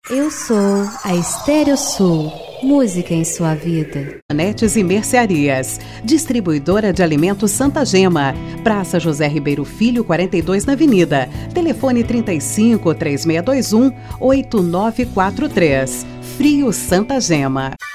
Eu sou a Estéreo Sul. Música em sua vida. Netes e Mercearias. Distribuidora de alimentos Santa Gema. Praça José Ribeiro Filho, 42 na Avenida. Telefone 35 3621 8943. Frio Santa Gema.